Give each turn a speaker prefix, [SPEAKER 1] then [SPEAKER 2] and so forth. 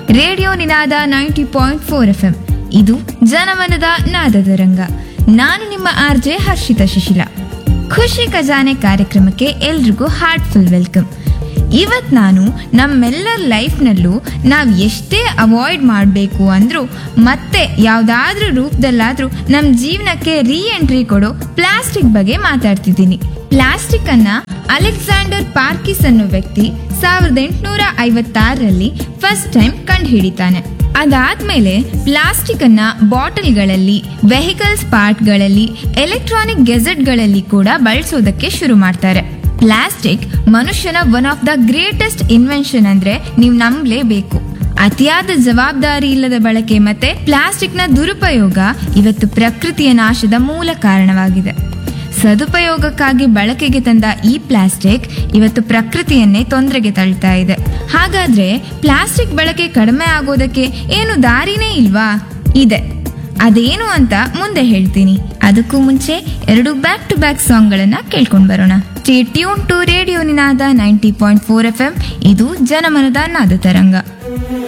[SPEAKER 1] Radio ನಿನಾದ 90.4 FM. ಇದು ಜನಮನದ ನಾದದ ರಂಗ. ನಾನು ನಿಮ್ಮ ಆರ್ಜೆ ಹರ್ಷಿತಾ ಶಿಶಿಲ. ಖುಷಿ ಖಜಾನೆ ಕಾರ್ಯಕ್ರಮಕ್ಕೆ ಎಲ್ರಿಗೂ ಹಾರ್ಟ್ಫುಲ್ ವೆಲ್ಕಮ್. ಇವತ್ತು ನಾನು ನಮ್ಮೆಲ್ಲರ ಲೈಫ್ನಲ್ಲೂ ನಾವು ಎಷ್ಟೇ ಅವಾಯ್ಡ್ ಮಾಡಬೇಕು ಅಂದರೂ ಮತ್ತೆ ಯಾವುದಾದ್ರೂ ರೂಪದಲ್ಲಾದರೂ ನಮ್ಮ ಜೀವನಕ್ಕೆ ಎಂಟ್ರಿ ಕೊಡೋ ಪ್ಲಾಸ್ಟಿಕ್ ಬಗ್ಗೆ ಮಾತಾಡ್ತಿದ್ದೀನಿ. ಪ್ಲಾಸ್ಟಿಕ್ ಅನ್ನ ಅಲೆಕ್ಸಾಂಡರ್ ಪಾರ್ಕಿಸ್ ಅನ್ನೋ ವ್ಯಕ್ತಿ 1856ರಲ್ಲಿ ಫಸ್ಟ್ ಟೈಮ್ ಕಂಡುಹಿಡಿತಾನೆ. ಅದಾದ್ಮೇಲೆ ಪ್ಲಾಸ್ಟಿಕ್ ಅನ್ನ ಬಾಟಲ್ಗಳಲ್ಲಿ, ವೆಹಿಕಲ್ಸ್ ಪಾರ್ಟ್ಗಳಲ್ಲಿ, ಎಲೆಕ್ಟ್ರಾನಿಕ್ ಗೆಜೆಟ್ಗಳಲ್ಲಿ ಕೂಡ ಬಳಸೋದಕ್ಕೆ ಶುರು ಮಾಡ್ತಾರೆ. ಪ್ಲಾಸ್ಟಿಕ್ ಮನುಷ್ಯನ one of the greatest invention ಅಂದ್ರೆ ನೀವು ನಂಬಲೇಬೇಕು. ಅತಿಯಾದ ಜವಾಬ್ದಾರಿ ಇಲ್ಲದ ಬಳಕೆ ಮತ್ತೆ ಪ್ಲಾಸ್ಟಿಕ್ನ ದುರುಪಯೋಗ ಇವತ್ತು ಪ್ರಕೃತಿಯ ನಾಶದ ಮೂಲ ಕಾರಣವಾಗಿದೆ. ಸದುಪಯೋಗಕ್ಕಾಗಿ ಬಳಕೆಗೆ ತಂದ ಈ ಪ್ಲಾಸ್ಟಿಕ್ ಇವತ್ತು ಪ್ರಕೃತಿಯನ್ನೇ ತೊಂದರೆಗೆ ತಳ್ತಾ ಇದೆ. ಹಾಗಾದ್ರೆ ಪ್ಲಾಸ್ಟಿಕ್ ಬಳಕೆ ಕಡಿಮೆ ಆಗೋದಕ್ಕೆ ಏನು ದಾರಿನೇ ಇಲ್ವಾ? ಇದೆ. ಅದೇನು ಅಂತ ಮುಂದೆ ಹೇಳ್ತೀನಿ. ಅದಕ್ಕೂ ಮುಂಚೆ 2 ಬ್ಯಾಕ್ ಟು ಬ್ಯಾಕ್ ಸಾಂಗ್ಗಳನ್ನ ಕೇಳ್ಕೊಂಡು ಬರೋಣ. Stay tune to radio Ninada 90.4 FM. ಇದು ಜನಮನದ ನಾದ ತರಂಗ.